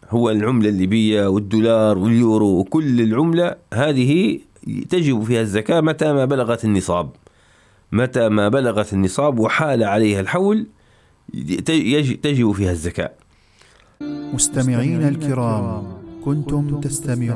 هو العملة الليبية والدولار واليورو وكل العملة هذه تجب فيها الزكاة متى ما بلغت النصاب. متى ما بلغت النصاب وحال عليها الحول تجب فيها الزكاة. مستمعين الكرام، كنتم تستمعون